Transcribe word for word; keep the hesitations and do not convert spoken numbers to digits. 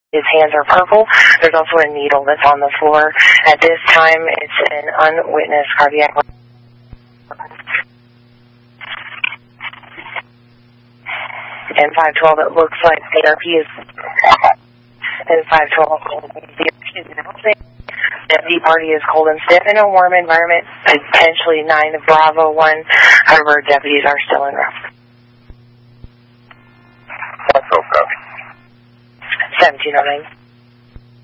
His hands are purple. There's also a needle that's on the floor. At this time, it's an unwitnessed cardiac. And five twelve, it looks like C R P is. And five twelve, excuse me, deputy party is cold and stiff in a warm environment. Potentially nine Bravo one. However, deputies are still en route. That's okay. seventeen oh nine.